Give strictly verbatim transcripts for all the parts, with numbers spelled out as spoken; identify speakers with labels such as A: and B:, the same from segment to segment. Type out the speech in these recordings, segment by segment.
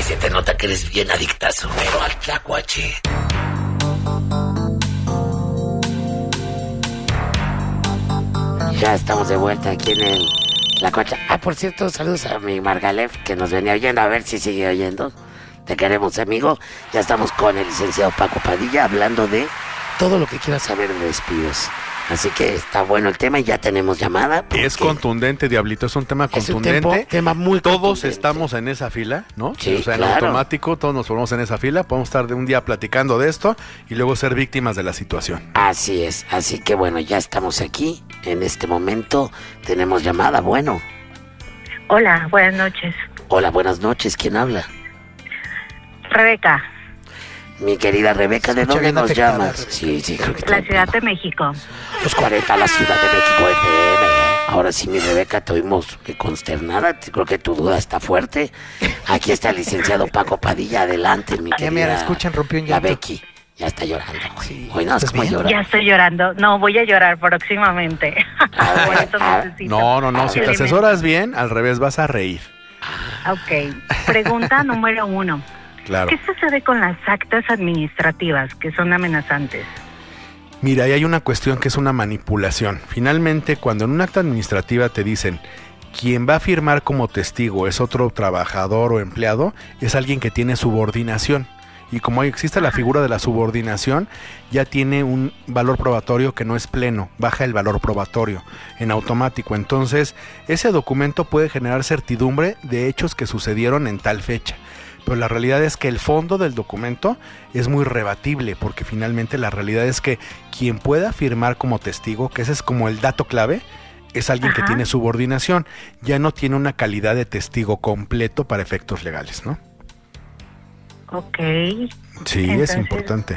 A: Ay, se te nota que eres bien adictazo, pero al tlacuache. Ya estamos de vuelta aquí en el Tlacuache. Ah, por cierto, saludos a mi Margalef, que nos venía oyendo, a ver si sigue oyendo. Te queremos, amigo. Ya estamos con el licenciado Paco Padilla hablando de todo lo que quieras saber de despidos. Así que está bueno el tema y ya tenemos llamada.
B: Es contundente, Diablito, es un tema contundente.
A: Es un tempo, tema muy
B: Todos
A: contundente.
B: Estamos en esa fila, ¿no?
A: Sí,
B: o sea, en
A: claro.
B: automático, todos nos formamos en esa fila. Podemos estar de un día platicando de esto y luego ser víctimas de la situación.
A: Así es, así que bueno, ya estamos aquí. En este momento tenemos llamada, bueno.
C: Hola, buenas noches.
A: Hola, buenas noches, ¿quién habla?
C: Rebeca,
A: Mi querida Rebeca, ¿de
D: Escucha
A: dónde
D: bien
A: nos
D: afectada,
A: llamas?
D: Rebeca.
A: Sí, sí, creo que
C: la
A: te-
C: Ciudad de México.
A: Los cuarenta, la Ciudad de México F M. Ahora sí, mi Rebeca, te oímos consternada. Creo que tu duda está fuerte. Aquí está el licenciado Paco Padilla. Adelante, mi
D: Ya,
A: querida.
D: mira, escuchen, rompió un
A: La
D: llanto.
A: Becky. Ya está llorando.
D: Sí.
A: Hoy no, es
D: ¿Estás
A: como
D: bien?
A: llora.
C: Ya estoy llorando. No, voy a llorar próximamente.
A: A
C: Por
A: ver,
C: eso
A: a-
C: necesito.
B: No, no, no, si te
C: alimento.
B: asesoras bien, al revés, vas a reír.
C: Ok. Pregunta número uno.
B: Claro.
C: ¿Qué sucede con las actas administrativas que son amenazantes?
B: Mira, ahí hay una cuestión que es una manipulación. Finalmente, cuando en una acta administrativa te dicen quien va a firmar como testigo es otro trabajador o empleado, es alguien que tiene subordinación. Y como existe la figura de la subordinación, ya tiene un valor probatorio que no es pleno, baja el valor probatorio en automático. Entonces, ese documento puede generar certidumbre de hechos que sucedieron en tal fecha. Pero la realidad es que el fondo del documento es muy rebatible, porque finalmente la realidad es que quien pueda firmar como testigo, que ese es como el dato clave, es alguien
C: Ajá.
B: que tiene subordinación, ya no tiene una calidad de testigo completo para efectos legales, ¿no?
C: Ok.
B: Sí, es
C: Entonces-
B: importante.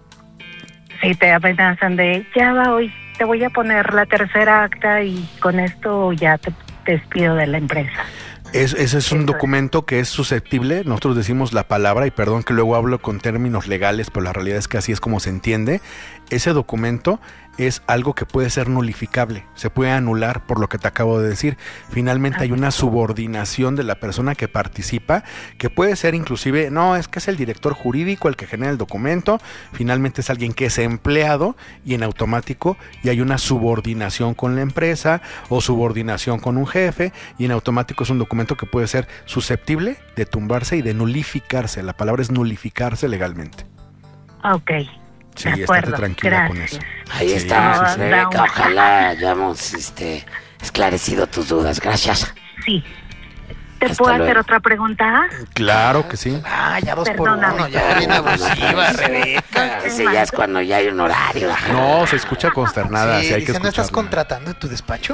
C: Si te amenazan de, ya va hoy, te voy a poner la tercera acta y con esto ya te te despido de la empresa.
B: Es, ese es un
C: Eso es.
B: documento que es susceptible, nosotros decimos la palabra, y perdón que luego hablo con términos legales, pero la realidad es que así es como se entiende. Ese documento es algo que puede ser nulificable, se puede anular por lo que te acabo de decir. Finalmente hay una subordinación de la persona que participa, que puede ser inclusive, no, es que es el director jurídico el que genera el documento, finalmente es alguien que es empleado y en automático y hay una subordinación con la empresa o subordinación con un jefe y en automático es un documento que puede ser susceptible de tumbarse y de nulificarse. La palabra es nulificarse legalmente.
C: Ok.
B: Sí,
C: De
B: estate
C: acuerdo,
B: tranquila con
C: gracias.
B: eso.
A: Ahí
B: Sí,
A: estamos,
C: sí, sí.
A: Rebeca. Ojalá hayamos este, esclarecido tus dudas. Gracias.
C: Sí. ¿Te
A: Hasta
C: puedo
A: luego.
C: hacer otra pregunta?
B: Claro que sí.
D: Ah, ya dos
C: Perdóname.
D: por uno, ya bien abusiva, Rebeca.
A: Ese ya es cuando ya hay un horario.
B: No, se escucha consternada,
D: Sí,
B: sí, hay que
D: dice, ¿no estás
B: escucharla.
D: contratando en tu despacho?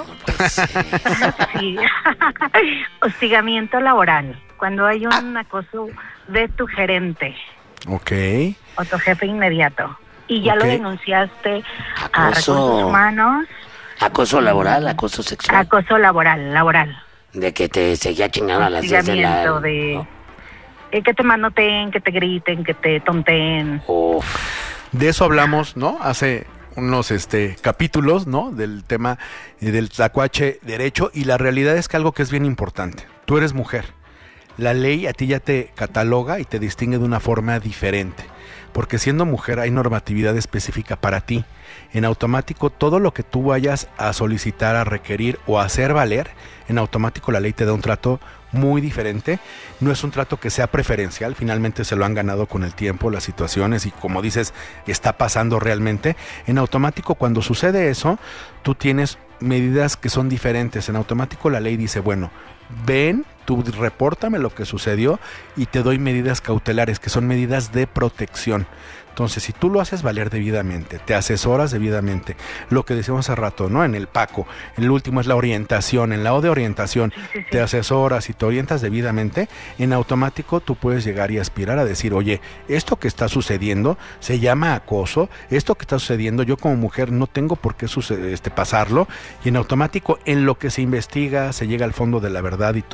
C: Sí. Hostigamiento laboral. Cuando hay un acoso de tu gerente
B: Ok.
C: o tu jefe inmediato y ya
B: Ok.
C: lo denunciaste a
A: Acoso.
C: recursos humanos,
A: Acoso laboral, acoso sexual.
C: acoso laboral, laboral.
A: De que te seguía chingando a las diez de la...
C: Hostigamiento de
A: ¿no?
C: eh, que te manoteen, que te griten, que te tonteen.
A: Uf.
B: De eso hablamos, ¿no? Hace unos este capítulos, ¿no? Del tema eh, del tlacuache derecho, y la realidad es que algo que es bien importante. Tú eres mujer. La ley a ti ya te cataloga y te distingue de una forma diferente. Porque siendo mujer hay normatividad específica para ti. En automático, todo lo que tú vayas a solicitar, a requerir o a hacer valer, en automático la ley te da un trato muy diferente. No es un trato que sea preferencial, finalmente se lo han ganado con el tiempo, las situaciones, y como dices, está pasando realmente. En automático, cuando sucede eso, tú tienes medidas que son diferentes. En automático la ley dice, bueno, ven, tú repórtame lo que sucedió y te doy medidas cautelares, que son medidas de protección. Entonces, si tú lo haces valer debidamente, te asesoras debidamente, lo que decíamos hace rato, ¿no? En el Paco, el último es la orientación, en la O de orientación,
C: Sí, sí, sí.
B: te asesoras y te orientas debidamente, en automático tú puedes llegar y aspirar a decir, oye, esto que está sucediendo se llama acoso, esto que está sucediendo yo como mujer no tengo por qué suceder, este, pasarlo, y en automático en lo que se investiga, se llega al fondo de la verdad y todo,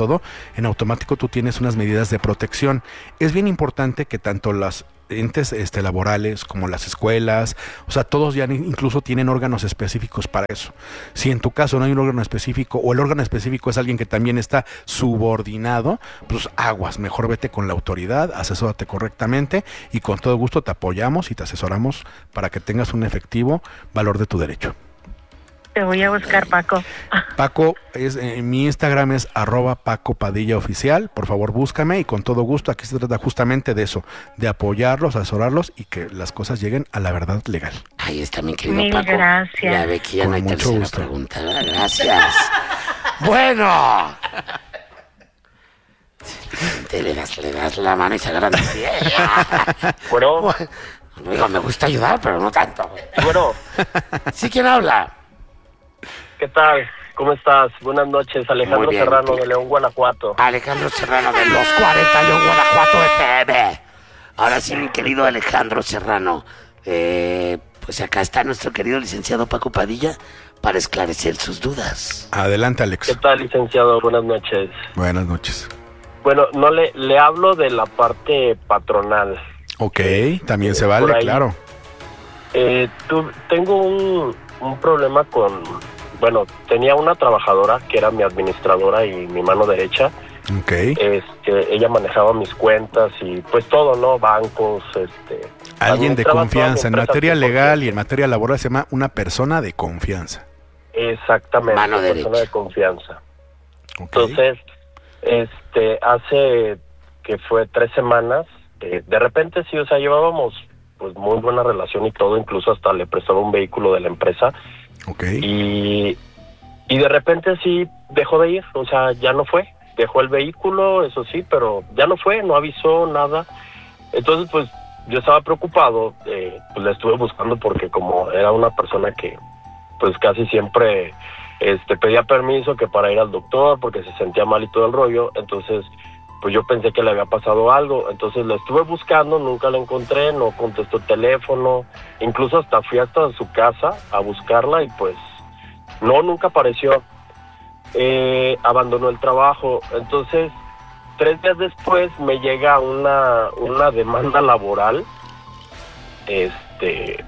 B: en automático tú tienes unas medidas de protección. Es bien importante que tanto las entes este, laborales como las escuelas, o sea, todos ya incluso tienen órganos específicos para eso. Si en tu caso no hay un órgano específico o el órgano específico es alguien que también está subordinado, pues aguas, mejor vete con la autoridad, asesórate correctamente y con todo gusto te apoyamos y te asesoramos para que tengas un efectivo valor de tu derecho.
C: Te voy a buscar, Paco.
B: Paco, es, eh, mi Instagram es arroba Paco Padilla Oficial. Por favor, búscame y con todo gusto. Aquí se trata justamente de eso, de apoyarlos, asesorarlos y que las cosas lleguen a la verdad legal.
A: Ahí está mi querido
C: Mil
A: Paco.
C: gracias.
A: Ya ve que ya
B: Con
A: no hay
B: mucho
A: tercera
B: gusto.
A: pregunta. ¿Verdad? Gracias. Bueno. Te le das, le das la mano y se agarran el pie.
E: Bueno,
A: Digo, me gusta ayudar, pero no tanto.
E: bueno,
A: ¿Sí quién habla?
E: ¿qué tal? ¿Cómo estás? Buenas noches, Alejandro
A: Muy bien,
E: Serrano
A: ¿tú?
E: de León, Guanajuato.
A: Alejandro Serrano de los cuarenta León, Guanajuato F M. Ahora sí, mi querido Alejandro Serrano. Eh, pues acá está nuestro querido licenciado Paco Padilla para esclarecer sus dudas.
B: Adelante,
E: ¿Qué
B: Alex.
E: tal, licenciado? Buenas noches.
B: Buenas noches.
E: Bueno, no le, le hablo de la parte patronal.
B: Ok, también se
E: Por
B: vale,
E: ahí.
B: claro.
E: Eh, tu- tengo un, un problema con... Bueno, tenía una trabajadora que era mi administradora y mi mano derecha.
B: Ok.
E: Este, ella manejaba mis cuentas y pues todo, ¿no? Bancos, este...
B: Alguien de
E: administraba toda mi
B: confianza. En
E: empresa
B: materia
E: al cien por
B: legal
E: ciento.
B: y en materia laboral se llama una persona de confianza.
E: Exactamente,
A: Mano
E: persona
A: derecha.
E: de confianza.
B: Ok.
E: Entonces, este, hace que fue tres semanas, eh, de repente sí, o sea, llevábamos pues muy buena relación y todo, incluso hasta le prestaba un vehículo de la empresa
B: Ok.
E: y, y de repente sí dejó de ir, o sea, ya no fue, dejó el vehículo, eso sí, pero ya no fue, no avisó nada. Entonces, pues yo estaba preocupado, eh, pues la estuve buscando porque como era una persona que pues casi siempre este pedía permiso que para ir al doctor porque se sentía mal y todo el rollo, entonces pues yo pensé que le había pasado algo, entonces la estuve buscando, nunca la encontré, no contestó el teléfono, incluso hasta fui hasta su casa a buscarla y pues no, nunca apareció. Eh, abandonó el trabajo, entonces tres días después me llega una, una demanda laboral, este,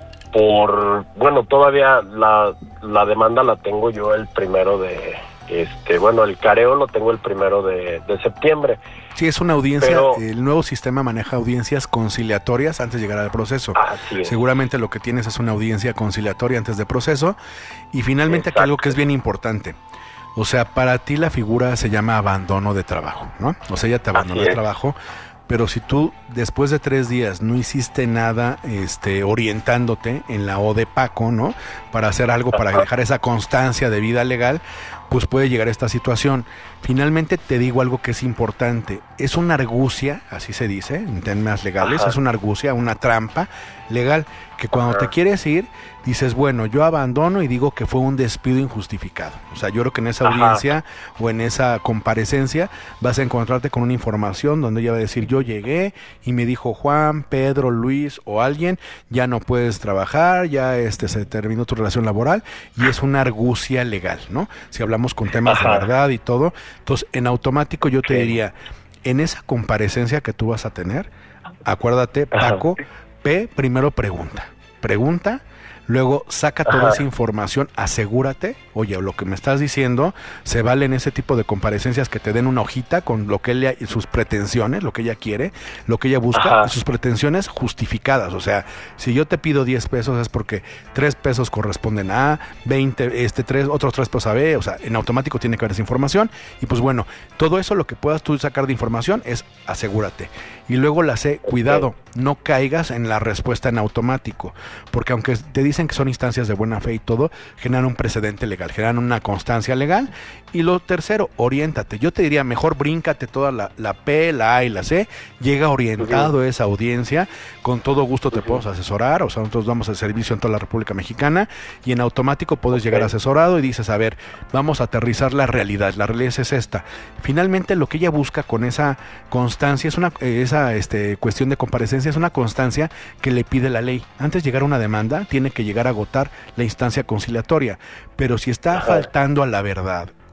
E: por, bueno, todavía la, la demanda la tengo yo el primero de, este, bueno, el careo lo tengo el primero de, de septiembre.
B: Sí, es una audiencia.
E: Pero-
B: El nuevo sistema maneja audiencias conciliatorias antes de llegar al proceso.
E: Así es.
B: Seguramente lo que tienes es una audiencia conciliatoria antes de proceso. Y finalmente aquí
E: Exacto.
B: algo que es bien importante. O sea, para ti la figura se llama abandono de trabajo, ¿no? O sea, ella te abandonó
E: Así
B: el
E: es.
B: trabajo, pero si tú después de tres días no hiciste nada este, orientándote en la O de Paco, ¿no? Para hacer algo, para
E: Ajá.
B: dejar esa constancia de vida legal, pues puede llegar a esta situación. Finalmente te digo algo que es importante. Es una argucia, así se dice en términos legales,
E: Ajá.
B: es una argucia, una trampa legal, que cuando
E: Ajá.
B: te quieres ir, dices, bueno, yo abandono y digo que fue un despido injustificado. O sea, yo creo que en esa
E: Ajá.
B: audiencia o en esa comparecencia vas a encontrarte con una información donde ella va a decir, yo llegué y me dijo Juan, Pedro, Luis o alguien, ya no puedes trabajar, ya este se terminó tu relación laboral, y es una argucia legal, ¿no? Si hablamos con temas
E: Ajá.
B: de verdad y todo. Entonces, en automático yo te
E: Ok.
B: diría, en esa comparecencia que tú vas a tener, acuérdate,
E: Ajá.
B: Paco, P, primero pregunta. Pregunta, luego saca toda
E: Ajá.
B: esa información, asegúrate, oye, lo que me estás diciendo, se vale en ese tipo de comparecencias que te den una hojita con lo que ella, sus pretensiones, lo que ella quiere, lo que ella busca,
E: Ajá.
B: y sus pretensiones justificadas. O sea, si yo te pido diez pesos es porque tres pesos corresponden a A, veinte, este, tres, otros tres pesos a B, o sea, en automático tiene que haber esa información. Y pues bueno, todo eso lo que puedas tú sacar de información es asegúrate. Y luego la C, cuidado, no caigas en la respuesta en automático, porque aunque te dicen que son instancias de buena fe y todo, generan un precedente legal, generan una constancia legal. Y lo tercero, oriéntate. Yo te diría, mejor bríncate toda la, la P, la A y la C, llega orientado a esa audiencia, con todo gusto te podemos asesorar, o sea, nosotros damos el servicio en toda la República Mexicana, y en automático puedes
E: Ok.
B: llegar asesorado y dices, a ver, vamos a aterrizar la realidad, la realidad es esta. Finalmente lo que ella busca con esa constancia, es una eh, esa este, cuestión de comparecencia, es una constancia que le pide la ley. Antes de llegar a una demanda, tiene que llegar a agotar la instancia conciliatoria, pero si está
E: Ajá.
B: faltando a la verdad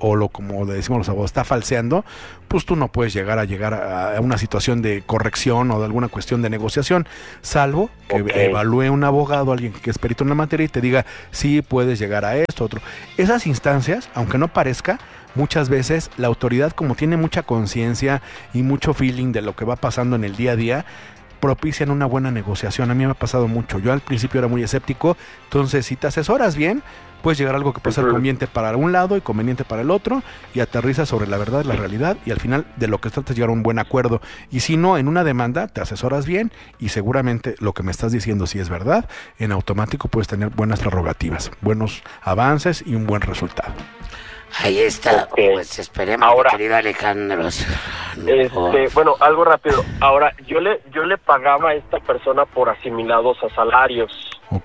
B: o lo como le decimos los abogados, está falseando, pues tú no puedes llegar a llegar a, a una situación de corrección o de alguna cuestión de negociación, salvo que
E: Okay.
B: evalúe un abogado, alguien que es perito en la materia y te diga, sí, puedes llegar a esto, otro. Esas instancias, aunque no parezca, muchas veces la autoridad, como tiene mucha conciencia y mucho feeling de lo que va pasando en el día a día, propician una buena negociación. A mí me ha pasado mucho. Yo al principio era muy escéptico, entonces si te asesoras bien, puedes llegar a algo que puede ser
E: Ujú.
B: conveniente para un lado y conveniente para el otro, y aterrizas sobre la verdad, la realidad, y al final de lo que se trata es llegar a un buen acuerdo. Y si no, en una demanda te asesoras bien y seguramente lo que me estás diciendo, si es verdad, en automático puedes tener buenas prerrogativas, buenos avances y un buen resultado.
A: Ahí está,
E: Ok.
A: pues esperemos,
E: Ahora-
A: mi querido Alejandro.
E: Este, bueno, algo rápido. Ahora, yo le yo le pagaba a esta persona por asimilados a salarios.
B: ¿Ok?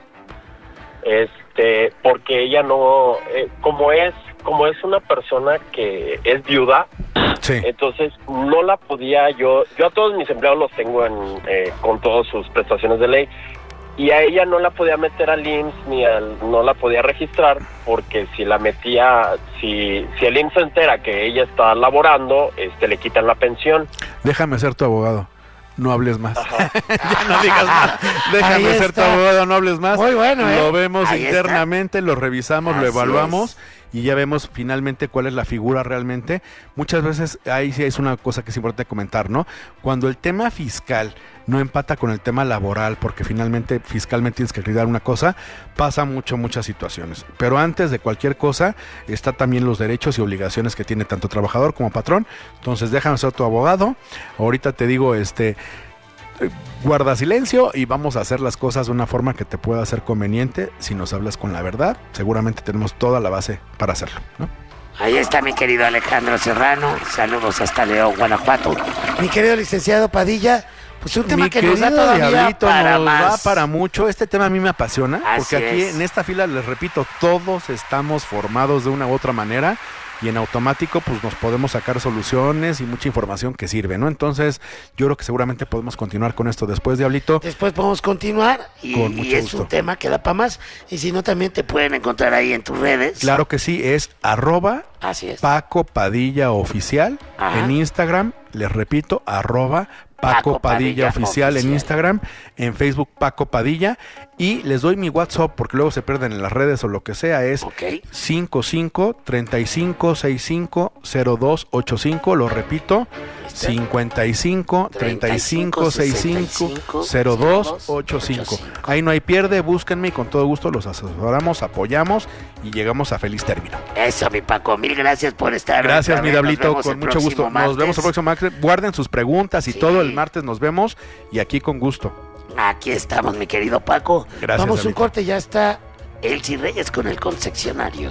E: Este, porque ella no, eh, como es como es una persona que es viuda,
B: Sí.
E: entonces no la podía yo, yo a todos mis empleados los tengo en, eh, con todas sus prestaciones de ley, y a ella no la podía meter al I M S S ni al, no la podía registrar, porque si la metía, si, si el I M S S se entera que ella está laborando, este, le quitan la pensión.
B: Déjame ser tu abogado. No hables más.
E: Ajá.
B: Ya no digas más. Déjame
A: Ahí
B: ser tu
A: está.
B: abogado, no hables más.
A: Muy bueno, ¿eh?
B: Lo vemos
A: Ahí está.
B: internamente, lo revisamos, lo
A: Así
B: evaluamos
A: es.
B: y ya vemos finalmente cuál es la figura realmente. Muchas veces ahí sí es una cosa que es importante comentar, ¿no? Cuando el tema fiscal no empata con el tema laboral, porque finalmente fiscalmente tienes que acreditar una cosa, pasa mucho, muchas situaciones. Pero antes de cualquier cosa, está también los derechos y obligaciones que tiene tanto trabajador como patrón. Entonces déjame ser tu abogado. Ahorita te digo, este, eh, guarda silencio y vamos a hacer las cosas de una forma que te pueda ser conveniente. Si nos hablas con la verdad, seguramente tenemos toda la base para hacerlo, ¿no?
A: Ahí está mi querido Alejandro Serrano. Saludos hasta León, Guanajuato. Mi querido licenciado Padilla, pues un tema
B: Mi
A: que nos da
B: querido
A: todavía
B: Diablito,
A: para
B: nos
A: más.
B: va para mucho. Este tema a mí me apasiona,
A: Así
B: porque aquí
A: es.
B: en esta fila, les repito, todos estamos formados de una u otra manera y en automático pues nos podemos sacar soluciones y mucha información que sirve, ¿no? Entonces yo creo que seguramente podemos continuar con esto después, Diablito.
A: Después podemos continuar y,
B: Con
A: y
B: mucho
A: es
B: gusto.
A: un tema que da para más. Y si no, también te pueden encontrar ahí en tus redes.
B: Claro que sí, es arroba
A: Así es.
B: Paco Padilla Oficial
A: Ajá.
B: en Instagram, les repito, arroba Paco,
A: Paco
B: Padilla,
A: Padilla
B: Oficial en
A: Oficial.
B: Instagram, en Facebook Paco Padilla, y les doy mi WhatsApp porque luego se pierden en las redes o lo que sea, es
A: Ok.
B: cinco cinco, treinta y cinco, sesenta y cinco, cero dos ochenta y cinco, lo repito,
A: ¿Listo?
B: cincuenta y cinco, treinta y cinco, sesenta y cinco, cero dos ochenta y cinco. Ahí no hay pierde, búsquenme y con todo gusto los asesoramos, apoyamos y llegamos a feliz término.
A: Eso, mi Paco. Mil gracias por estar.
B: Gracias,
A: otra
B: mi
A: vez. Nos
B: Diablito,
A: vemos
B: con
A: el
B: mucho gusto.
A: próximo
B: Nos vemos el
A: martes.
B: próximo martes. Guarden sus preguntas y
A: Sí.
B: todo. El martes nos vemos y aquí con gusto.
A: Aquí estamos, mi querido Paco.
B: Gracias,
A: Vamos un
B: Diablito.
A: corte, ya está Elsie Reyes con el concesionario.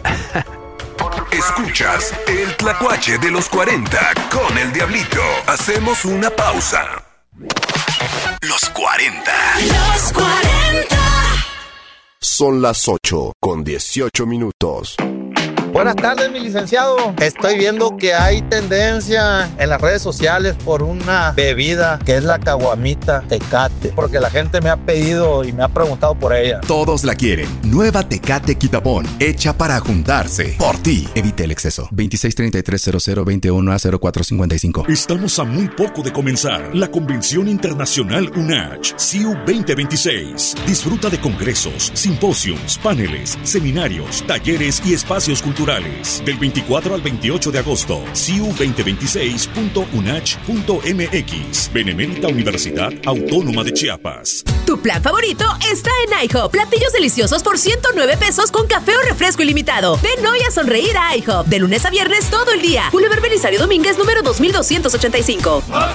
F: Escuchas el Tlacuache de los cuarenta con el Diablito. Hacemos una pausa. Los cuarenta.
G: Los cuarenta.
H: Son las ocho con dieciocho minutos.
I: Buenas tardes, mi licenciado. Estoy viendo que hay tendencia en las redes sociales por una bebida que es la caguamita Tecate, porque la gente me ha pedido y me ha preguntado por ella.
F: Todos la quieren. Nueva Tecate Quitapón, hecha para juntarse. Por ti. Evite el exceso.
J: veintiséis treinta y tres cero cero veintiuno a cero cuatro cincuenta y cinco.
K: Estamos a muy poco de comenzar la Convención Internacional UNACH C U veinte veintiséis. Disfruta de congresos, simposios, paneles, seminarios, talleres y espacios culturales. Del veinticuatro al veintiocho de agosto. C U veinte veintiséis punto unach punto m x. Benemérita Universidad Autónoma de Chiapas.
G: Tu plan favorito está en IHOP. Platillos deliciosos por ciento nueve pesos con café o refresco ilimitado. Ven hoy a sonreír a IHOP. De lunes a viernes todo el día. Boulevard Belisario Domínguez, número dos mil doscientos ochenta y cinco.
L: No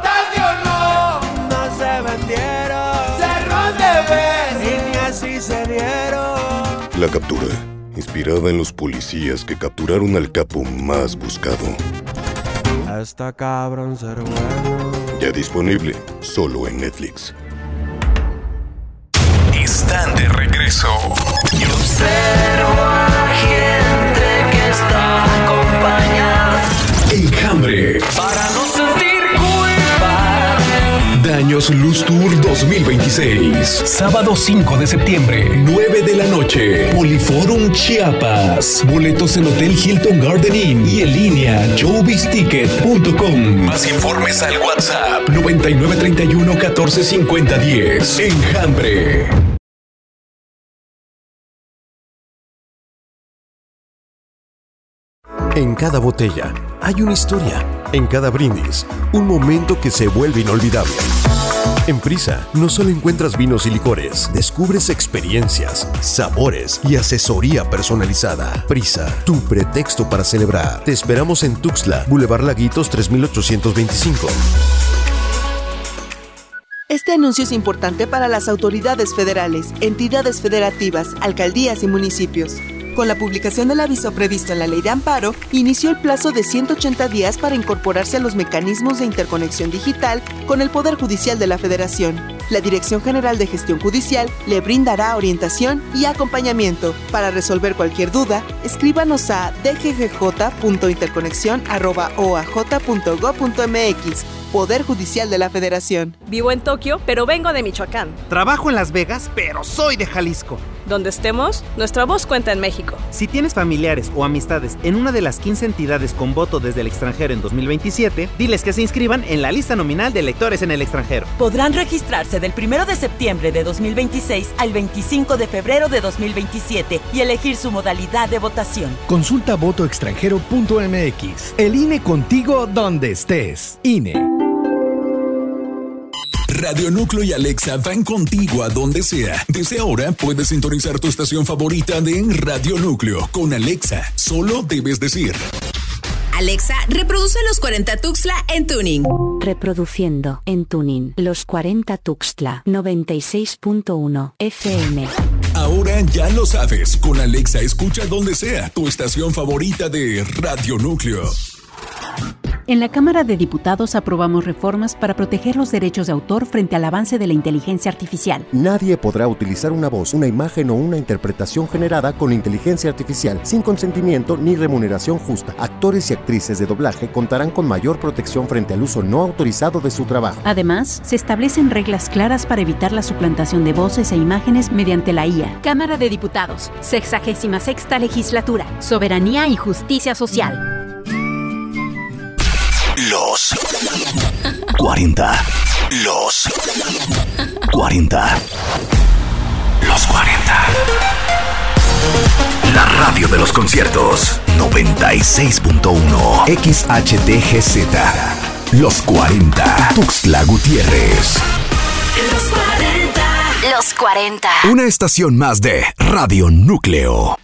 L: se vendieron, cerró de vez y ni así se dieron.
H: La captura, inspirada en los policías que capturaron al capo más buscado.
L: Hasta cabrón ser bueno.
H: Ya disponible solo en Netflix.
F: Están de regreso.
L: Y observo a gente que está acompañada.
F: Enjambre.
L: Para no sentir culpa.
F: Daño Vinos Luz Tour dos mil veintiséis. Sábado cinco de septiembre, nueve de la noche. Poliforum Chiapas. Boletos en Hotel Hilton Garden Inn y en línea showbiz ticket punto com. Más informes al WhatsApp noventa y nueve treinta y uno catorce cincuenta diez. Enjambre.
M: En cada botella hay una historia. En cada brindis, un momento que se vuelve inolvidable. En Prisa, no solo encuentras vinos y licores, descubres experiencias, sabores y asesoría personalizada. Prisa, tu pretexto para celebrar. Te esperamos en Tuxtla, Boulevard Laguitos tres mil ochocientos veinticinco.
N: Este anuncio es importante para las autoridades federales, entidades federativas, alcaldías y municipios. Con la publicación del aviso previsto en la Ley de Amparo, inició el plazo de ciento ochenta días para incorporarse a los mecanismos de interconexión digital con el Poder Judicial de la Federación. La Dirección General de Gestión Judicial le brindará orientación y acompañamiento. Para resolver cualquier duda, escríbanos a d g g j punto interconexión arroba o a j punto gob punto m x. Poder Judicial de la Federación.
O: Vivo en Tokio, pero vengo de Michoacán.
P: Trabajo en Las Vegas, pero soy de Jalisco.
O: Donde estemos, nuestra voz cuenta en México.
P: Si tienes familiares o amistades en una de las quince entidades con voto desde el extranjero en dos mil veintisiete, diles que se inscriban en la lista nominal de electores en el extranjero.
Q: Podrán registrarse del primero de septiembre de dos mil veintiséis al veinticinco de febrero de dos mil veintisiete y elegir su modalidad de votación.
R: Consulta voto extranjero punto m x. El I N E contigo donde estés. I N E.
K: Radio Núcleo y Alexa van contigo a donde sea. Desde ahora puedes sintonizar tu estación favorita de Radio Núcleo con Alexa. Solo debes decir:
G: Alexa, reproduce Los cuarenta Tuxtla en Tuning.
S: Reproduciendo en Tuning Los cuarenta Tuxtla noventa y seis punto uno F M.
K: Ahora ya lo sabes. Con Alexa escucha donde sea tu estación favorita de Radio Núcleo.
T: En la Cámara de Diputados aprobamos reformas para proteger los derechos de autor frente al avance de la inteligencia artificial.
U: Nadie podrá utilizar una voz, una imagen o una interpretación generada con inteligencia artificial sin consentimiento ni remuneración justa. Actores y actrices de doblaje contarán con mayor protección frente al uso no autorizado de su trabajo.
T: Además, se establecen reglas claras para evitar la suplantación de voces e imágenes mediante la I A.
V: Cámara de Diputados, sexagésima sexta legislatura, Soberanía y Justicia Social.
F: Los cuarenta. Los cuarenta. Los cuarenta. La radio de los conciertos. noventa y seis punto uno. X H T G Z. Los cuarenta. Tuxtla Gutiérrez.
G: Los cuarenta. Los cuarenta.
F: Una estación más de Radio Núcleo.